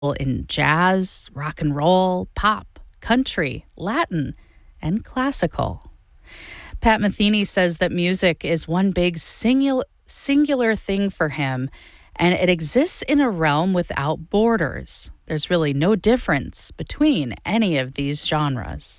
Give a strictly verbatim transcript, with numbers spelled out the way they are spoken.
in jazz, rock and roll, pop, country, Latin, and classical. Pat Metheny says that music is one big singular, singular thing for him, and it exists in a realm without borders. There's really no difference between any of these genres.